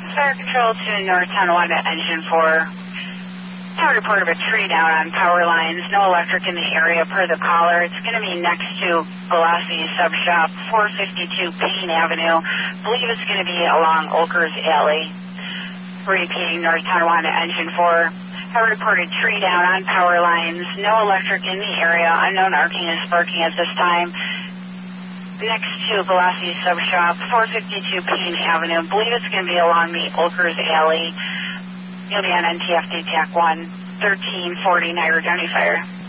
Fire Control to North Tonawanda, Engine 4. Have a report of a tree down on power lines. No electric in the area per the caller. It's going to be next to Velocity Sub Shop, 452 Payne Avenue. Believe it's going to be along Olkers Alley. Repeating, North Tonawanda, Engine 4. Have a reported tree down on power lines. No electric in the area. Unknown arcing and sparking at this time. Next to Velocity Sub Shop, 452 Payne Avenue. Believe it's going to be along the Olkers Alley. You'll be on NTFD TAC 1, 1340 Niagara County Fire.